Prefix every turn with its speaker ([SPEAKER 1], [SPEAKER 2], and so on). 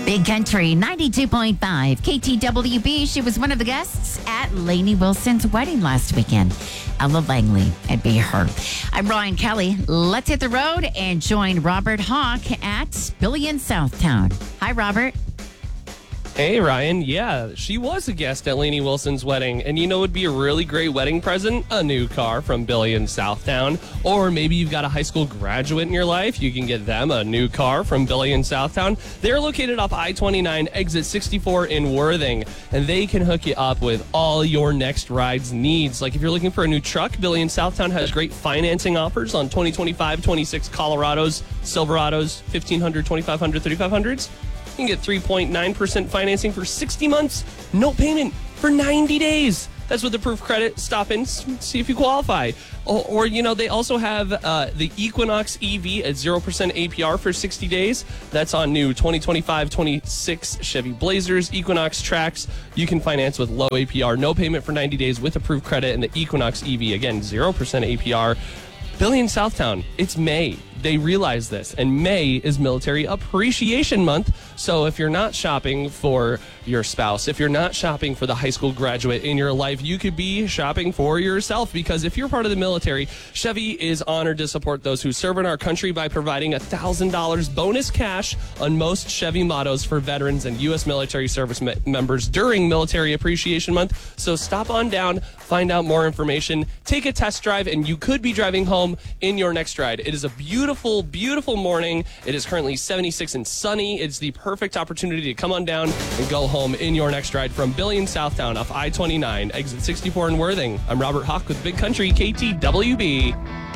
[SPEAKER 1] Big Country 92.5 KTWB. She was one of the guests at Lainey Wilson's wedding last weekend. Ella Langley, it'd be her. I'm Ryan Kelly. Let's hit the road and join Robert Hawk at Billy in Southtown. Hi, Robert.
[SPEAKER 2] Hey, Ryan. Yeah, she was a guest at Lainey Wilson's wedding. And you know what would be a really great wedding present? A new car from Billy in Southtown. Or maybe you've got a high school graduate in your life. You can get them a new car from Billy in Southtown. They're located off I-29, exit 64 in Worthing. And they can hook you up with all your next ride's needs. Like if you're looking for a new truck, Billy in Southtown has great financing offers on 2025, 26 Colorados, Silverados, 1500, 2500, 3500s. You can get 3.9% financing for 60 months, no payment for 90 days. That's with approved credit. Stop in, see if you qualify. Or they also have the Equinox EV at 0% APR for 60 days. That's on new 2025-26 Chevy Blazers, Equinox Trax. You can finance with low APR, no payment for 90 days with approved credit, and the Equinox EV, again, 0% APR. Billy in Southtown, it's May. They realize this, and May is Military Appreciation Month. So if you're not shopping for your spouse, if you're not shopping for the high school graduate in your life, you could be shopping for yourself, because if you're part of the military, Chevy is honored to support those who serve in our country by providing $1,000 bonus cash on most Chevy Motos for veterans and U.S. military service members during Military Appreciation Month. So stop on down, find out more information, take a test drive, and you could be driving home in your next ride. It is a beautiful, beautiful morning. It is currently 76 and sunny. It's the perfect opportunity to come on down and go home in your next ride from Billy in Southtown off I-29, exit 64 in Worthing. I'm Robert Hawk with Big Country KTWB.